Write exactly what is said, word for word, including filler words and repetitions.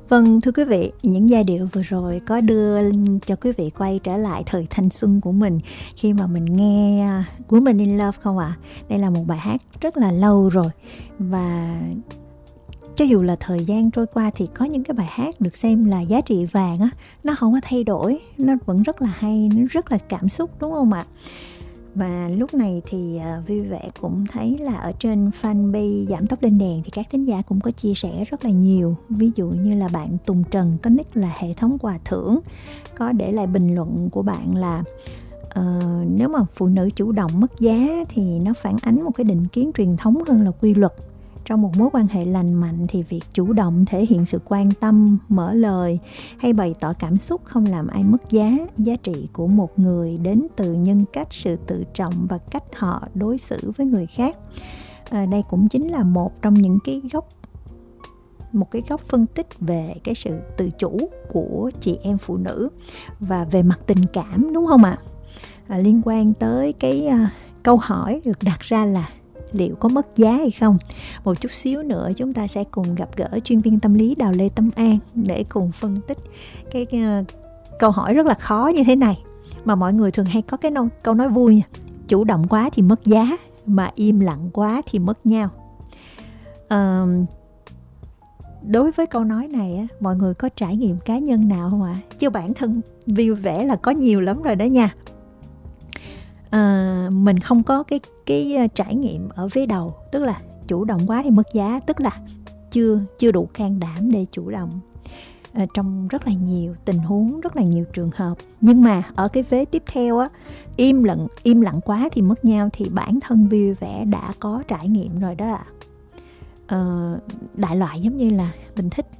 Vâng, thưa quý vị, những giai điệu vừa rồi có đưa cho quý vị quay trở lại thời thanh xuân của mình khi mà mình nghe Women in Love không ạ? À? Đây là một bài hát rất là lâu rồi, và cho dù là thời gian trôi qua thì có những cái bài hát được xem là giá trị vàng á, nó không có thay đổi, nó vẫn rất là hay, nó rất là cảm xúc, đúng không ạ? Và lúc này thì uh, vui vẻ cũng thấy là ở trên fanpage Giảm Tốc Lên Đèn thì các thính giả cũng có chia sẻ rất là nhiều. Ví dụ như là bạn Tùng Trần có nick là hệ thống quà thưởng, có để lại bình luận của bạn là uh, nếu mà phụ nữ chủ động mất giá thì nó phản ánh một cái định kiến truyền thống hơn là quy luật. Trong một mối quan hệ lành mạnh thì việc chủ động thể hiện sự quan tâm, mở lời hay bày tỏ cảm xúc không làm ai mất giá. Giá trị của một người đến từ nhân cách, sự tự trọng và cách họ đối xử với người khác. À, đây cũng chính là một trong những cái góc một cái góc phân tích về cái sự tự chủ của chị em phụ nữ và về mặt tình cảm, đúng không ạ? À, liên quan tới cái uh, câu hỏi được đặt ra là liệu có mất giá hay không? Một chút xíu nữa chúng ta sẽ cùng gặp gỡ chuyên viên tâm lý Đào Lê Tâm An để cùng phân tích cái, cái uh, câu hỏi rất là khó như thế này, mà mọi người thường hay có cái no, câu nói vui nha: chủ động quá thì mất giá, mà im lặng quá thì mất nhau. Uh, đối với câu nói này á, mọi người có trải nghiệm cá nhân nào không ạ? À? Chứ bản thân vui vẻ là có nhiều lắm rồi đó nha. À, mình không có cái cái trải nghiệm ở phía đầu, tức là chủ động quá thì mất giá, tức là chưa chưa đủ can đảm để chủ động à, trong rất là nhiều tình huống, rất là nhiều trường hợp. Nhưng mà ở cái vế tiếp theo á, im lặng im lặng quá thì mất nhau, thì bản thân vui vẻ đã có trải nghiệm rồi đó ạ. À, đại loại giống như là mình thích